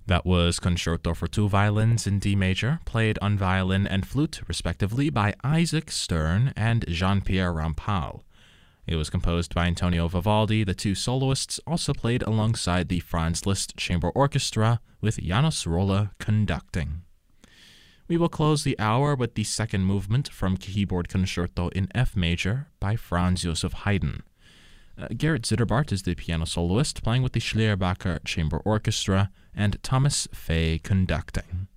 That was Concerto for Two Violins in D major, played on violin and flute, respectively, by Isaac Stern and Jean-Pierre Rampal. It was composed by Antonio Vivaldi. The two soloists also played alongside the Franz Liszt Chamber Orchestra, with Janos Rolla conducting. We will close the hour with the second movement from Keyboard Concerto in F major by Franz Joseph Haydn. Gerrit Zitterbart is the piano soloist, playing with the Schleiermacher Chamber Orchestra, and Thomas Fay conducting.